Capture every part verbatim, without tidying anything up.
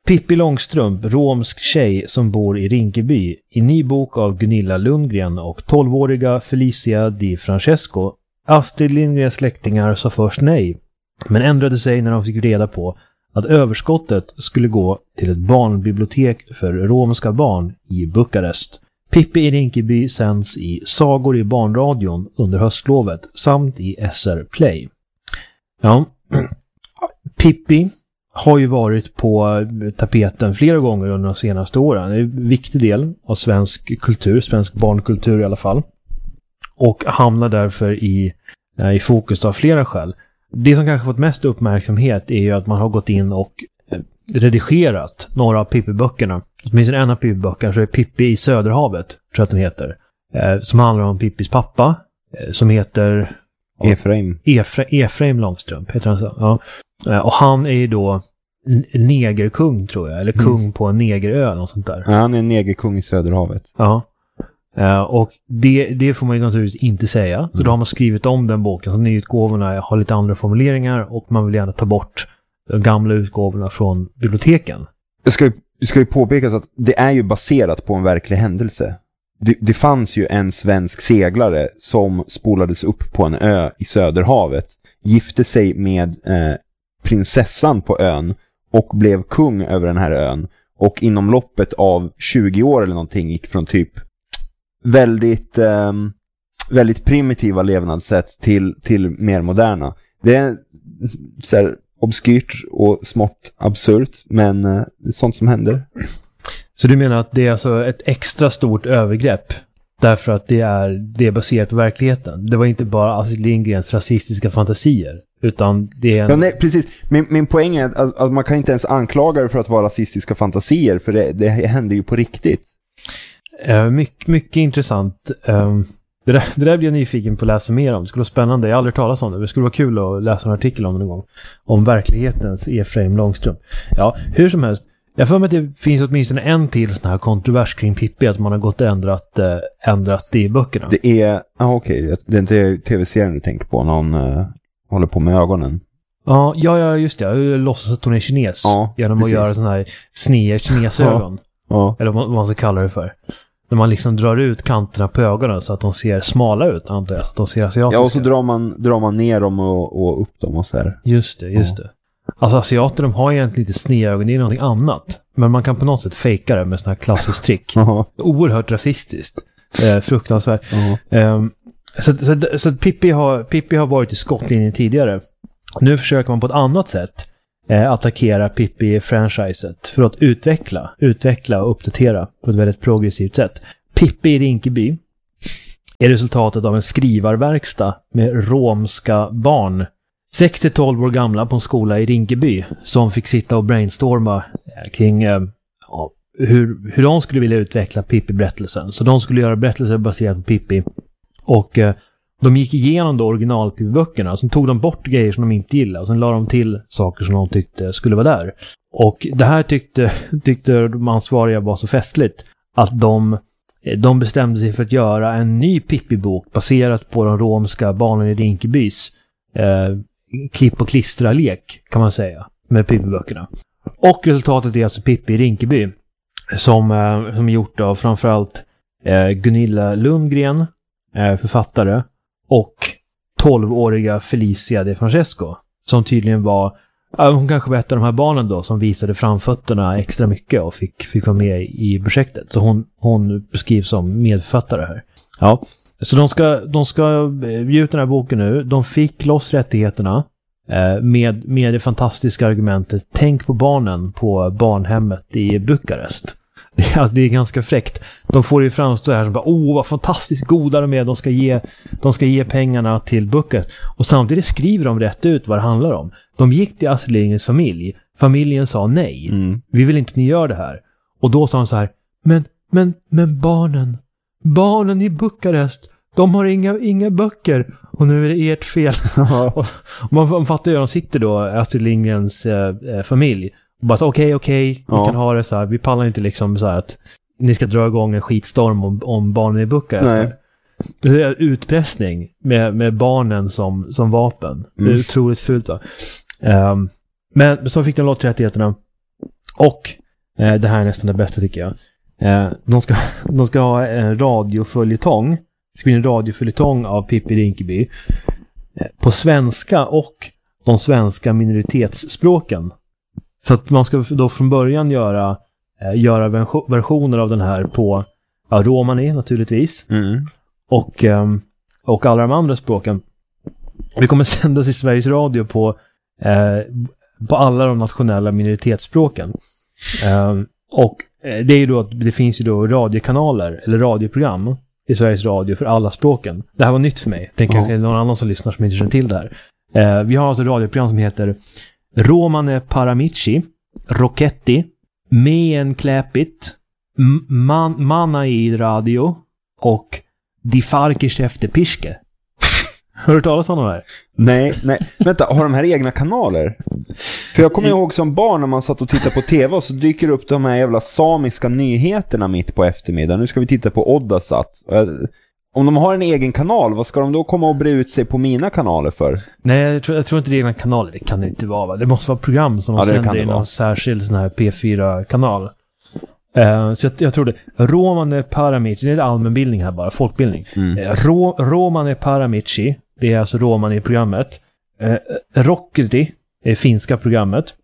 Pippi Långstrump, romsk tjej som bor i Rinkeby, i ny bok av Gunilla Lundgren och tolvåriga Felicia Di Francesco. Astrid Lindgrens släktingar sa först nej, men ändrade sig när de fick reda på att överskottet skulle gå till ett barnbibliotek för romska barn i Bukarest. Pippi i Rinkeby sänds i Sagor i barnradion under höstlovet samt i S R Play. Ja, Pippi har ju varit på tapeten flera gånger under de senaste åren. Det är en viktig del av svensk kultur, svensk barnkultur i alla fall. Och hamnar därför i, i fokus av flera skäl. Det som kanske fått mest uppmärksamhet är ju att man har gått in och redigerat några av Pippi-böckerna. Åtminstone en av Pippi-böckerna så är Pippi i Söderhavet, tror jag att den heter. Eh, som handlar om Pippis pappa, eh, som heter... Efraim. Efra, Efraim Långstrump, heter han så. Ja. Eh, och han är ju då negerkung, tror jag. Eller kung mm. på en negerö, något sånt där. Ja, han är en negerkung i Söderhavet. Ja. Uh, och det, det får man ju naturligtvis inte säga. Så mm. då har man skrivit om den boken. Så nyutgåvorna har lite andra formuleringar. Och man vill gärna ta bort de gamla utgåvorna från biblioteken. Jag ska, jag ska ju påpeka att det är ju baserat på en verklig händelse. Det, det fanns ju en svensk seglare som spolades upp på en ö i Söderhavet. Gifte sig med eh, prinsessan på ön. Och blev kung över den här ön. Och inom loppet av tjugo år eller någonting gick från typ väldigt eh, väldigt primitiva levnadssätt till, till mer moderna. Det är så här obskyrt och smått absurt, men eh, det är sånt som händer. Så du menar att det är alltså ett extra stort övergrepp därför att det är, det är baserat på verkligheten? Det var inte bara Astrid Lindgrens rasistiska fantasier, utan det är en... Ja, nej, precis. Min, min poäng är att, att man kan inte ens anklaga det för att vara rasistiska fantasier, för det, det händer ju på riktigt. Uh, mycket, mycket intressant. Um, det, där, det där blir jag nyfiken på att läsa mer om. Det skulle vara spännande. Jag har aldrig talat om det. Det skulle vara kul att läsa en artikel om det någon gång. Om verklighetens Efraim Långstrump. Ja, hur som helst. Jag får med att det finns åtminstone en till sån här kontrovers kring Pippi. Att man har gått och ändrat, äh, ändrat det i böckerna. Det är... Ah, okej. Okay. Det är inte tv-serien du tänker på. Någon uh, håller på med ögonen. Ja, ja, ja just det. Jag låtsas att hon är kines. Ja, genom precis. Att göra sån här snea kinesögon. Ja. Ja. Eller vad man ska kalla det för. När man liksom drar ut kanterna på ögonen så att de ser smala ut, antar jag. Så att de ser asiatiska. Ja, och så drar man, drar man ner dem och, och upp dem och så här. Just det, just ja. det. Alltså asiater, de har egentligen lite snedögon, det är någonting annat. Men man kan på något sätt fejka det med sån här klassisk trick. Oerhört rasistiskt. Eh, fruktansvärt. Eh, så så, så att Pippi har, Pippi har varit i skottlinjen tidigare. Nu försöker man på ett annat sätt eh, attackera Pippi-franchiset för att utveckla, utveckla och uppdatera på ett väldigt progressivt sätt. Pippi i Rinkeby är resultatet av en skrivarverkstad med romska barn. sex till tolv år gamla på en skola i Rinkeby som fick sitta och brainstorma kring eh, ja, hur, hur de skulle vilja utveckla Pippi-berättelsen. Så de skulle göra berättelser baserat på Pippi. Och eh, de gick igenom då original-Pippi-böckerna och så tog de bort grejer som de inte gillade och sen la de till saker som de tyckte skulle vara där. Och det här tyckte, tyckte de ansvariga var så festligt att de, de bestämde sig för att göra en ny Pippi-bok baserat på de romska barnen i Rinkebys eh, klipp- och klistra-lek kan man säga med Pippi-böckerna. Och resultatet är alltså Pippi i Rinkeby som, eh, som är gjort av framförallt eh, Gunilla Lundgren, eh, författare, och tolvåriga Felicia Di Francesco som tydligen var, ja, hon kanske var ett av de här barnen då som visade framfötterna extra mycket och fick, fick vara med i projektet. Så hon, hon beskrivs som medförfattare här. Ja. Så de ska, de ska ge ut den här boken nu. De fick loss rättigheterna eh, med, med det fantastiska argumentet: tänk på barnen på barnhemmet i Bukarest. Det är, alltså, det är ganska fräckt. De får ju framstå här som bara, åh vad fantastiskt goda de är. De ska ge, de ska ge pengarna till Bukarest. Och samtidigt skriver de rätt ut vad det handlar om. De gick till Astrid Lindgrens familj. Familjen sa nej. Mm. Vi vill inte att ni gör det här. Och då sa de så här, men, men, men barnen. Barnen i Bukarest. De har inga, inga böcker. Och nu är det ert fel. och man, man fattar ju att de sitter då, Astrid Lindgrens eh, familj. Och bara okej, okej, vi ja. kan ha det så här. Vi pallar inte liksom så här att ni ska dra igång en skitstorm om, om barnen i Bukarest. Det är utpressning med, med barnen som, som vapen. Mm. Det är otroligt fult va. Um, men så fick de lotträttigheterna. Och eh, det här är nästan det bästa tycker jag. Eh, de, ska, de ska ha en radioföljetong. Det ska bli en radioföljetong av Pippi Rinkeby. Eh, på svenska och de svenska minoritetsspråken. Så att man ska då från början göra, eh, göra versioner av den här på ja, romani naturligtvis. Mm. Och, eh, och alla de andra språken. Vi kommer sändas i Sveriges Radio på, eh, på alla de nationella minoritetsspråken. Eh, och det är ju då att det finns ju då radiokanaler eller radioprogram i Sveriges Radio för alla språken. Det här var nytt för mig. Det kanske är någon annan som lyssnar som inte känner till det här. Eh, vi har alltså ett radioprogram som heter Romane Paramici, Rocketti, Meen Kläpit, man, Manna i radio och Di Farkish efter Piske. Har du talat om de här? Nej, nej. Vänta, har de här egna kanaler? För jag kommer ihåg som barn när man satt och tittade på tv och så dyker upp de här jävla samiska nyheterna mitt på eftermiddagen. Nu ska vi titta på Oddasat. Om de har en egen kanal, vad ska de då komma och bre ut sig på mina kanaler för? Nej, jag tror, jag tror inte det är egna kanaler. Det kan det inte vara, va? Det måste vara program som de ja, sänder i någon särskild sån här P fyra-kanal. Uh, så jag, jag tror det. Romane Paramici, det är allmänbildning här bara, folkbildning. Mm. Uh, Ro, Romane Paramici, det är alltså romani i programmet. Uh, Rocketti är finska programmet.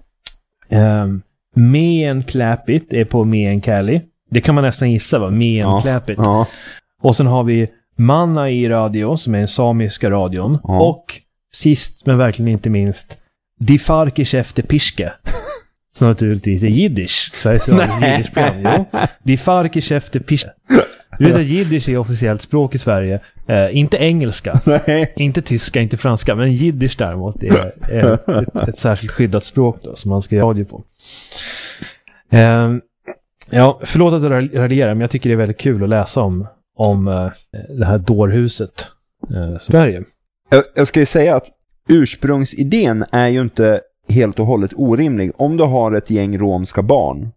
Uh, Meen Kläpit är på Meen Käli. Det kan man nästan gissa, va? Meen ja, Kläpit. Ja. Och sen har vi Manna i radio, som är den samiska radion. Ja. Och sist, men verkligen inte minst, Di Farkish efter Piske. Som naturligtvis är jiddisch. Sveriges radios jiddischprogram. Jo. Di Farkish efter Piske. Du vet att jiddisch är officiellt språk i Sverige. Eh, inte engelska. Nej. Inte tyska, inte franska. Men jiddisch däremot är, är ett, ett särskilt skyddat språk då, som man ska göra radio på. Eh, ja, förlåt att jag raljerar, men jag tycker det är väldigt kul att läsa om, om eh, det här dårhuset eh, Sverige. Jag, jag ska ju säga att ursprungsidén är ju inte helt och hållet orimlig. Om du har ett gäng romska barn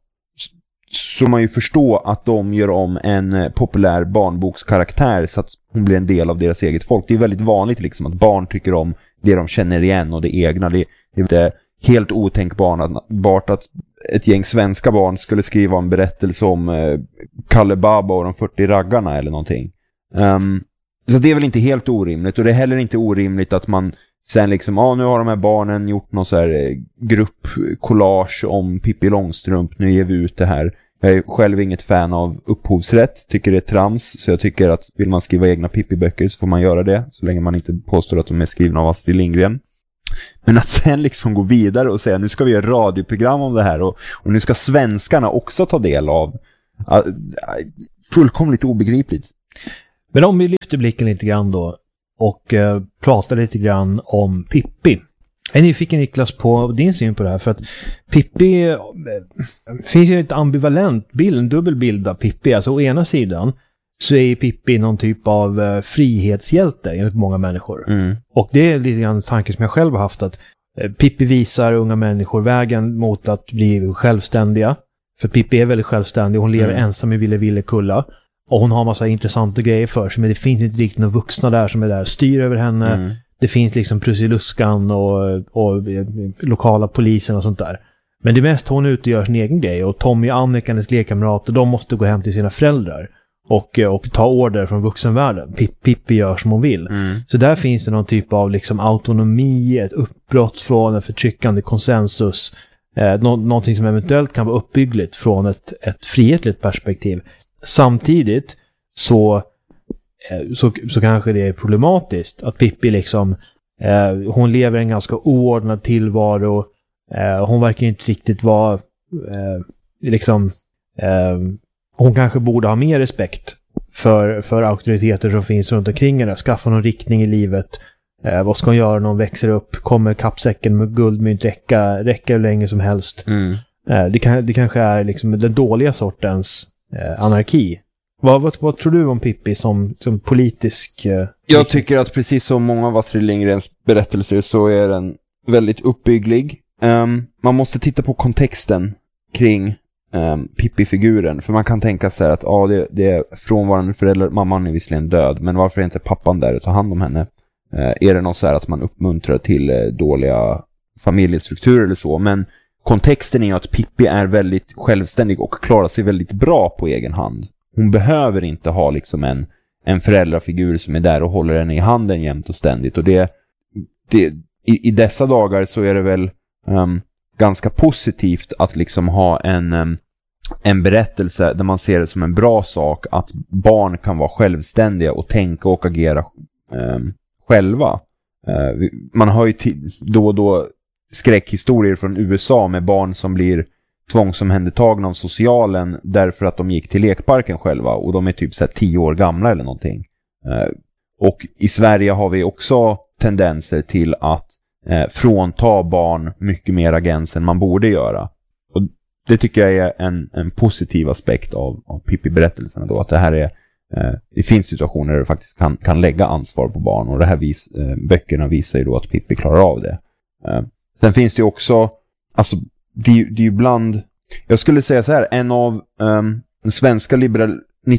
så man ju förstå att de gör om en populär barnbokskaraktär så att hon blir en del av deras eget folk. Det är väldigt vanligt liksom att barn tycker om det de känner igen och det egna. Det är inte helt otänkbart att ett gäng svenska barn skulle skriva en berättelse om eh, Kalle Baba och de fyrtio raggarna eller någonting. Um, så det är väl inte helt orimligt, och det är heller inte orimligt att man sen liksom, ja ah, nu har de här barnen gjort någon så här gruppkollage om Pippi Långstrump, nu ger vi ut det här. Jag är själv inget fan av upphovsrätt, tycker det är trams, så jag tycker att vill man skriva egna Pippi-böcker så får man göra det, så länge man inte påstår att de är skrivna av Astrid Lindgren. Men att sen liksom gå vidare och säga, nu ska vi göra radioprogram om det här, och, och nu ska svenskarna också ta del av, uh, fullkomligt obegripligt. Men om vi lyfter blicken lite grann då och eh, pratar lite grann om Pippi. Jag är nyfiken, Niklas, på din syn på det här, för att Pippi eh, finns ju ett ambivalent bild, en dubbel bild av Pippi. Alltså å ena sidan så är Pippi någon typ av eh, frihetshjälte enligt många människor. Mm. Och det är lite grann en tanke som jag själv har haft, att eh, Pippi visar unga människor vägen mot att bli självständiga. För Pippi är väldigt självständig, hon lever mm. ensam i Ville Ville Kulla. Och hon har massa intressanta grejer för sig, men det finns inte riktigt några vuxna där som är där och styr över henne. Mm. Det finns liksom Prussiluskan och, och, och lokala polisen och sånt där. Men det mest hon ute gör sin egen grej, och Tommy och Annika, hennes lekkamrater, de måste gå hem till sina föräldrar och, och ta order från vuxenvärlden. Pippi gör som hon vill. Mm. Så där finns det någon typ av liksom autonomi, ett uppbrott från en förtryckande konsensus. Eh, nå- någonting som eventuellt kan vara uppbyggligt från ett, ett frihetligt perspektiv. Samtidigt så, så, så kanske det är problematiskt att Pippi liksom, eh, hon lever en ganska oordnad tillvaro. Eh, hon verkar inte riktigt vara eh, liksom, eh, hon kanske borde ha mer respekt för, för auktoriteter som finns runt omkring henne. Skaffa någon riktning i livet. Eh, vad ska hon göra när hon växer upp? Kommer kappsäcken med guldmynt räcka, räcka hur länge som helst? Mm. Eh, det, kan, det kanske är liksom den dåliga sortens Eh, anarki. Vad, vad, vad tror du om Pippi som, som politisk... Eh, jag tycker att precis som många av Astrid Lindgrens berättelser så är den väldigt uppbygglig. Um, man måste titta på kontexten kring um, Pippi-figuren. För man kan tänka sig att ah, det, det är frånvarande föräldrar, mamman är visserligen död, men varför är inte pappan där och tar hand om henne? Uh, är det något så här att man uppmuntrar till uh, dåliga familjestrukturer eller så? Men kontexten är att Pippi är väldigt självständig och klarar sig väldigt bra på egen hand. Hon behöver inte ha liksom en, en föräldrafigur som är där och håller henne i handen jämt och ständigt. Och det, det i, i dessa dagar så är det väl um, ganska positivt att liksom ha en, um, en berättelse där man ser det som en bra sak att barn kan vara självständiga och tänka och agera um, själva. Uh, man har ju t- då och då skräckhistorier från U S A med barn som blir tvångsomhändertagna av socialen därför att de gick till lekparken själva och de är typ så här tio år gamla eller någonting. Uh, och i Sverige har vi också tendenser till att uh, frånta barn mycket mer agens än man borde göra. Och det tycker jag är en, en positiv aspekt av, av Pippi-berättelserna då, att det här är uh, det finns situationer där du faktiskt kan, kan lägga ansvar på barn och det här vis, uh, böckerna visar ju då att Pippi klarar av det. Uh, sen finns det ju också, alltså det, det är ju bland, jag skulle säga så här, en av um, den svenska liberal,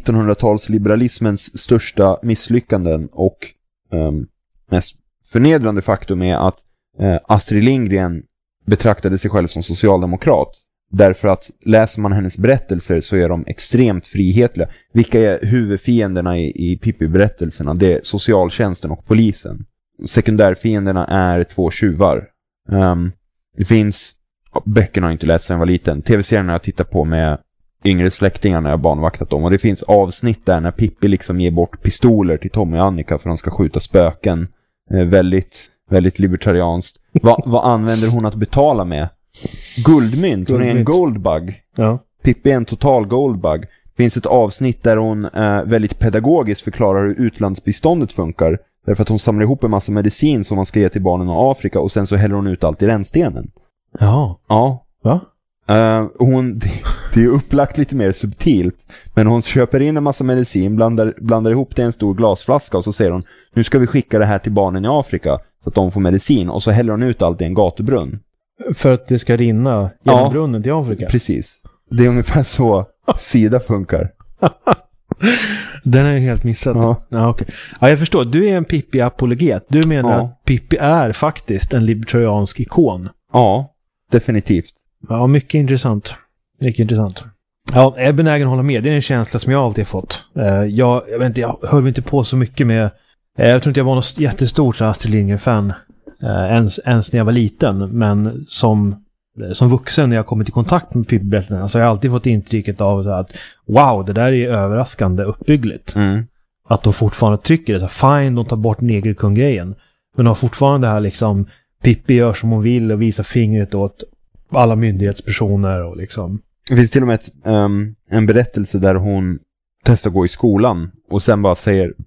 nittonhundratals-liberalismens största misslyckanden och um, mest förnedrande faktum är att uh, Astrid Lindgren betraktade sig själv som socialdemokrat. Därför att läser man hennes berättelser så är de extremt frihetliga. Vilka är huvudfienderna i, i Pippi-berättelserna? Det är socialtjänsten och polisen. Sekundärfienderna är två tjuvar. Um, det finns, böckerna har jag inte läst sedan jag var liten. Tv-serien har jag tittat på med yngre släktingar när jag barnvaktat dem. Och det finns avsnitt där när Pippi liksom ger bort pistoler till Tommy och Annika för att de ska skjuta spöken. Eh, väldigt, väldigt libertarianskt. Va, vad använder hon att betala med? Guldmynt. Hon är en goldbug. Ja. Pippi är en total goldbug. Det finns ett avsnitt där hon eh, väldigt pedagogiskt förklarar hur utlandsbiståndet funkar. Därför att hon samlar ihop en massa medicin som man ska ge till barnen i Afrika och sen så häller hon ut allt i rännstenen. Ja. Ja. Va? Uh, hon, det, det är upplagt lite mer subtilt. Men hon köper in en massa medicin, blandar, blandar ihop det i en stor glasflaska och så säger hon, nu ska vi skicka det här till barnen i Afrika så att de får medicin. Och så häller hon ut allt i en gatubrunn. För att det ska rinna genom ja, brunnen till Afrika? Precis. Det är ungefär så Sida funkar. Den är ju helt missat. Ja. Ja, okay. Ja, jag förstår. Du är en Pippi-apologet. Du menar ja. att Pippi är faktiskt en libertariansk ikon. Ja, definitivt. Ja, mycket intressant. Mycket intressant. Ja, jag är benägen att hålla med. Det är en känsla som jag alltid fått. Jag, jag vet inte, jag höll inte på så mycket med... Jag tror inte jag var något jättestort Astrid Lindgren-fan ens, ens när jag var liten. Men som, som vuxen när jag kommit i kontakt med Pippi-berättelserna så har jag alltid fått intrycket av att wow, det där är överraskande uppbyggligt. Mm. Att de fortfarande trycker det. Så fine, de tar bort negerkung-grejen. Men de har fortfarande det här liksom... Pippi gör som hon vill och visar fingret åt alla myndighetspersoner och liksom. Det finns till och med ett, um, en berättelse där hon testar att gå i skolan och sen bara säger